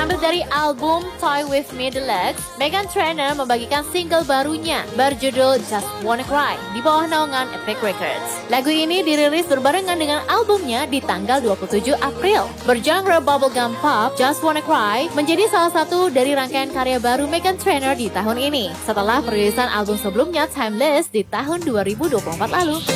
Terambil dari album Toy With Me Deluxe, Meghan Trainor membagikan single barunya berjudul Just Wanna Cry di bawah naungan Epic Records. Lagu ini dirilis berbarengan dengan albumnya di tanggal 27 April. Bergenre bubblegum pop, Just Wanna Cry menjadi salah satu dari rangkaian karya baru Meghan Trainor di tahun ini, setelah perilisan album sebelumnya Timeless di tahun 2024 lalu.